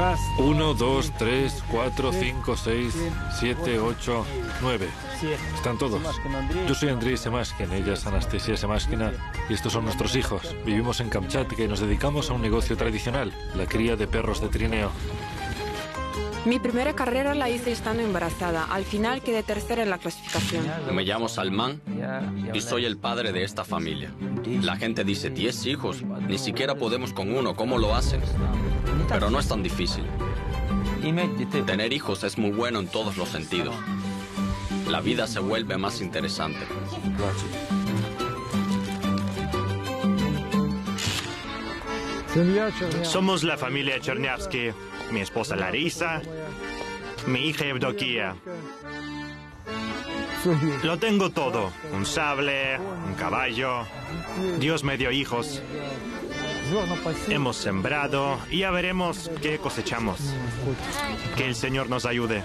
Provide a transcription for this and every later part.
1, 2, 3, 4, 5, 6, 7, 8, 9. Están todos. Yo soy Andrei Semashkin, ella es Anastasia Semashkina y estos son nuestros hijos. Vivimos en Kamchatka y nos dedicamos a un negocio tradicional, la cría de perros de trineo. Mi primera carrera la hice estando embarazada. Al final quedé tercera en la clasificación. Me llamo Salman y soy el padre de esta familia. La gente dice 10 hijos, ni siquiera podemos con uno, ¿cómo lo hacen? Pero no es tan difícil. Tener hijos es muy bueno en todos los sentidos. La vida se vuelve más interesante. Somos la familia Chernyavsky. Mi esposa Larisa, mi hija Evdokia. Lo tengo todo. Un sable, un caballo. Dios me dio hijos. Hemos sembrado y ya veremos qué cosechamos. Que el Señor nos ayude.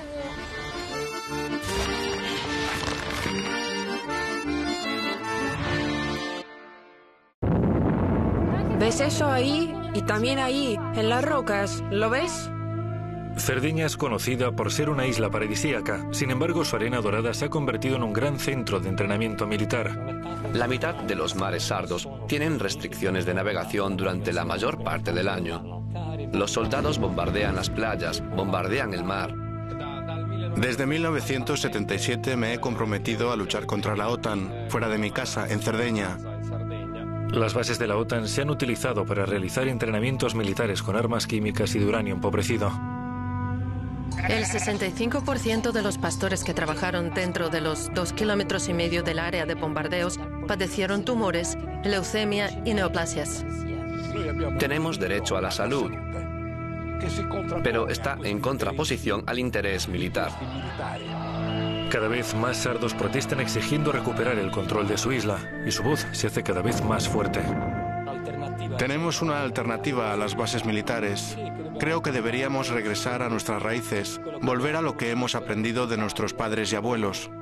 ¿Ves eso ahí? Y también ahí, en las rocas. ¿Lo ves? Cerdeña es conocida por ser una isla paradisíaca. Sin embargo, su arena dorada se ha convertido en un gran centro de entrenamiento militar. La mitad de los mares sardos tienen restricciones de navegación durante la mayor parte del año. Los soldados bombardean las playas, bombardean el mar. Desde 1977 me he comprometido a luchar contra la OTAN, fuera de mi casa, en Cerdeña. Las bases de la OTAN se han utilizado para realizar entrenamientos militares con armas químicas y de uranio empobrecido. El 65% de los pastores que trabajaron dentro de los 2,5 kilómetros del área de bombardeos padecieron tumores, leucemia y neoplasias. Tenemos derecho a la salud, pero está en contraposición al interés militar. Cada vez más sardos protestan exigiendo recuperar el control de su isla y su voz se hace cada vez más fuerte. Tenemos una alternativa a las bases militares. Creo que deberíamos regresar a nuestras raíces, volver a lo que hemos aprendido de nuestros padres y abuelos.